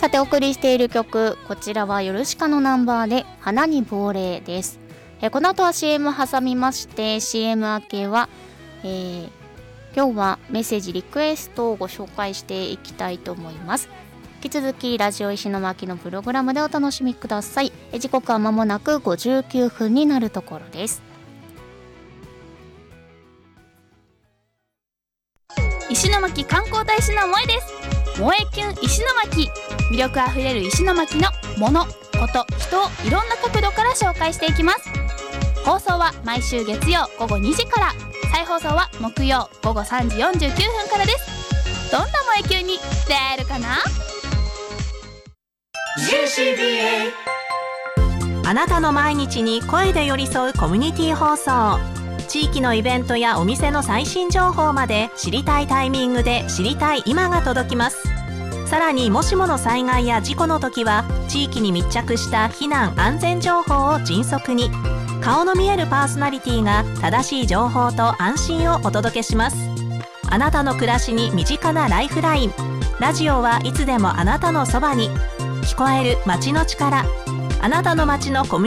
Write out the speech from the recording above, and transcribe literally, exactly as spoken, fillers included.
さてお送りしている曲、こちらはヨルシカのナンバーで花に亡霊です。えこの後は シーエム 挟みまして シーエム 明けは、えー、今日はメッセージリクエストをご紹介していきたいと思います。引き続きラジオ石巻のプログラムでお楽しみください。え時刻は間もなくごじゅうきゅうふんになるところです。 石巻観光大使の萌えです。萌えキュン石巻、魅力あふれる石巻のもの、こと、人をいろんな角度から紹介していきます。放送は毎週月曜ごごにじから、再放送は木曜ごごさんじよんじゅうきゅうふんからです。どんな萌えキュンに出会えるかな。 ジェーシービーエーあなたの毎日に声で寄り添うコミュニティ放送。地域のイベントやお店の最新情報まで、知りたいタイミングで知りたい今が届きます。さらにもしもの災害や事故の時は、地域に密着した避難安全情報を迅速に、顔の見えるパーソナリティが正しい情報と安心をお届けします。あなたの暮らしに身近なライフライン。ラジオはいつでもあなたのそばに。聞こえる街の力。あなたの街のコミュニティ